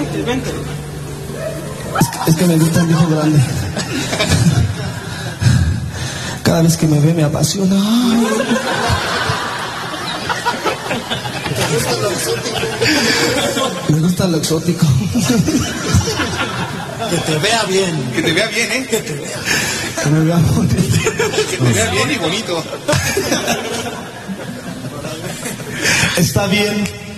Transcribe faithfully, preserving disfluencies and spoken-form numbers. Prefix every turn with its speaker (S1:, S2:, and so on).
S1: vente.
S2: Es que, es que me gusta el viejo grande. Cada vez que me ve me apasiona. Me gusta lo exótico.
S1: Que te vea bien.
S3: Que te vea bien, ¿eh?
S1: Que te vea.
S2: Que me vea bonito.
S3: Que te vea bien y bonito.
S2: Está bien.